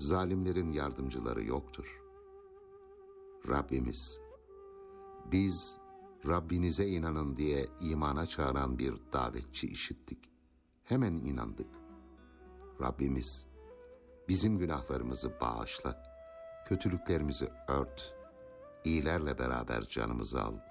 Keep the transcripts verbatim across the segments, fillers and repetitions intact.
Zalimlerin yardımcıları yoktur. Rabbimiz, biz Rabbinize inanın diye imana çağıran bir davetçi işittik. Hemen inandık. Rabbimiz, bizim günahlarımızı bağışla, kötülüklerimizi ört, iyilerle beraber canımızı al.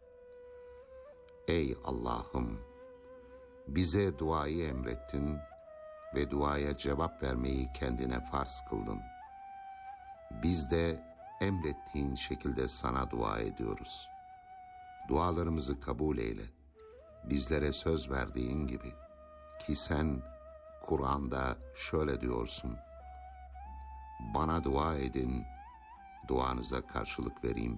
Ey Allah'ım, bize duayı emrettin ve duaya cevap vermeyi kendine farz kıldın. Biz de emrettiğin şekilde sana dua ediyoruz. Dualarımızı kabul eyle. Bizlere söz verdiğin gibi ki sen Kur'an'da şöyle diyorsun: bana dua edin, duanıza karşılık vereyim.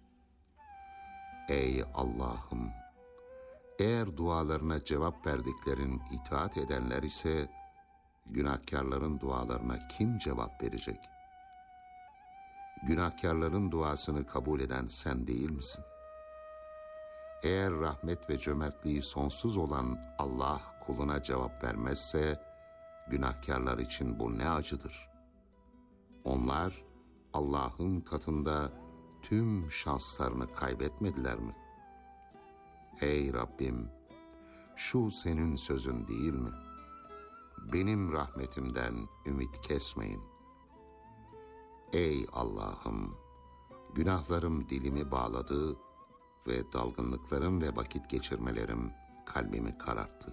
Ey Allah'ım, eğer dualarına cevap verdiklerin itaat edenler ise günahkarların dualarına kim cevap verecek? Günahkarların duasını kabul eden sen değil misin? Eğer rahmet ve cömertliği sonsuz olan Allah kuluna cevap vermezse, günahkarlar için bu ne acıdır. Onlar Allah'ın katında tüm şanslarını kaybetmediler mi? Ey Rabbim, şu senin sözün değil mi? Benim rahmetimden ümit kesmeyin. Ey Allah'ım, günahlarım dilimi bağladı ve dalgınlıklarım ve vakit geçirmelerim kalbimi kararttı.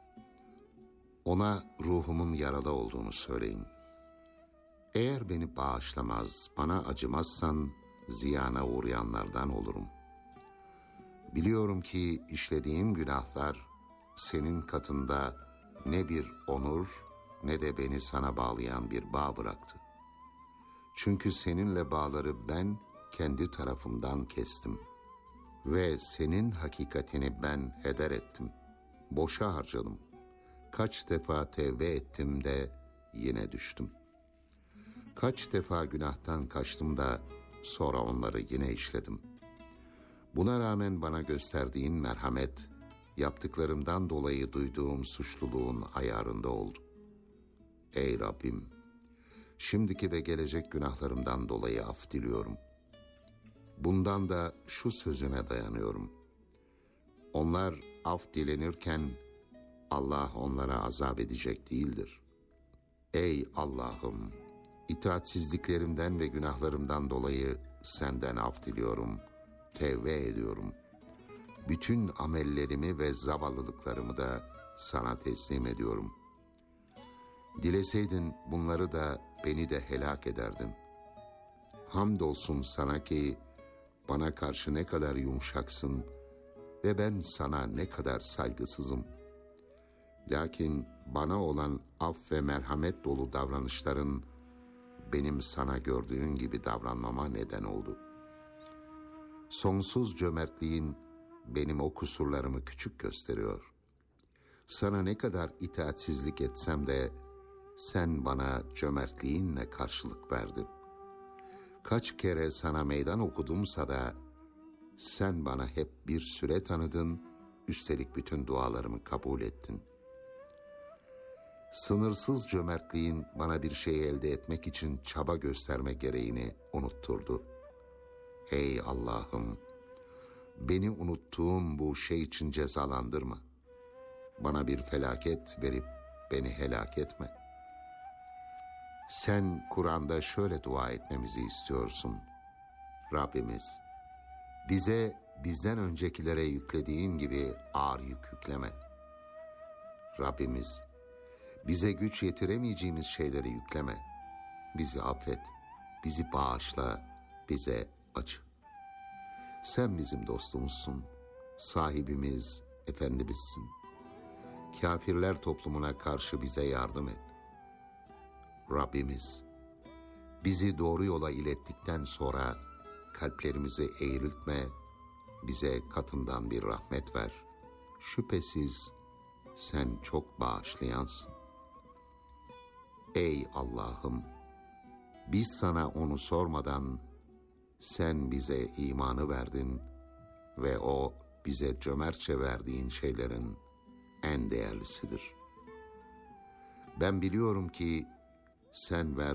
Ona ruhumun yaralı olduğunu söyleyin. Eğer beni bağışlamaz, bana acımazsan ziyana uğrayanlardan olurum. Biliyorum ki işlediğim günahlar senin katında ne bir onur ne de beni sana bağlayan bir bağ bıraktı. Çünkü seninle bağları ben kendi tarafımdan kestim ve senin hakikatini ben heder ettim. Boşa harcadım. Kaç defa tevbe ettim de yine düştüm. Kaç defa günahtan kaçtım da sonra onları yine işledim. Buna rağmen bana gösterdiğin merhamet, yaptıklarımdan dolayı duyduğum suçluluğun ayarında oldu. Ey Rabbim, şimdiki ve gelecek günahlarımdan dolayı af diliyorum. Bundan da şu sözüne dayanıyorum: onlar af dilenirken Allah onlara azap edecek değildir. Ey Allah'ım, itaatsizliklerimden ve günahlarımdan dolayı senden af diliyorum, tevbe ediyorum. Bütün amellerimi ve zavallılıklarımı da sana teslim ediyorum. Dileseydin bunları da beni de helak ederdin. Hamdolsun sana ki bana karşı ne kadar yumuşaksın ve ben sana ne kadar saygısızım. Lakin bana olan af ve merhamet dolu davranışların benim sana gördüğün gibi davranmama neden oldu. Sonsuz cömertliğin benim o kusurlarımı küçük gösteriyor. Sana ne kadar itaatsizlik etsem de sen bana cömertliğinle karşılık verdin. Kaç kere sana meydan okudumsa da sen bana hep bir süre tanıdın, üstelik bütün dualarımı kabul ettin. Sınırsız cömertliğin bana bir şey elde etmek için çaba gösterme gereğini unutturdu. Ey Allah'ım, beni unuttuğum bu şey için cezalandırma. Bana bir felaket verip beni helak etme. Sen Kur'an'da şöyle dua etmemizi istiyorsun: Rabbimiz, bize bizden öncekilere yüklediğin gibi ağır yük yükleme. Rabbimiz, bize güç yetiremeyeceğimiz şeyleri yükleme. Bizi affet, bizi bağışla, bize acı. Sen bizim dostumuzsun, sahibimiz, efendimizsin. Kafirler toplumuna karşı bize yardım et. Rabbimiz, bizi doğru yola ilettikten sonra kalplerimizi eğriltme, bize katından bir rahmet ver. Şüphesiz sen çok bağışlayansın. Ey Allah'ım, biz sana onu sormadan sen bize imanı verdin ve o bize cömertçe verdiğin şeylerin en değerlisidir. Ben biliyorum ki sen ver